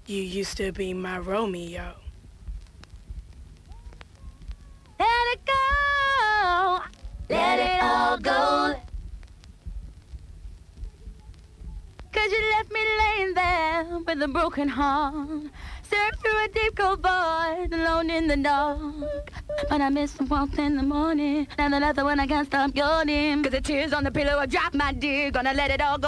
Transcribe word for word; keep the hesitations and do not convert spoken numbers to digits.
You used to be my Romeo. Let it go. Let it all go. Cause you left me laying there with a broken heart, staring through a deep cold void, alone in the dark. But I miss the warmth in the morning, and the laughter when I can't stop yawning. Cause the tears on the pillow, I drop my dear, gonna let it all go.